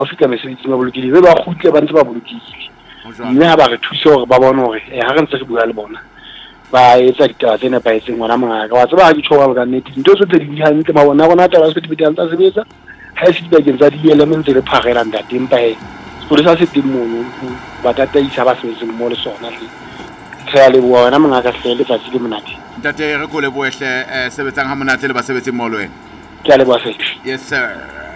fika mesebetsi ba bolokile be ba khutle ba ntse ba bolokile mme ha ba re thusa hore ba bone hore ha re ntse re bua le bona ba etsa ditaba tsena ba etseng ngwana mangaka wa tseba ha ke tshoga ka nnete ntho tse di hantle ba bona bona taba se di tsa sebetsa ha se di bakeng tsa di elements le phagela ntate empa gore sa se teng mono ba tataisa ba sebetse mo le sona le tla le bua wena mangaka hlele tsa tsile monate ntate re go le boehle sebetsang ha monate le ba sebetse mo le wena ke a le bua fela yes sir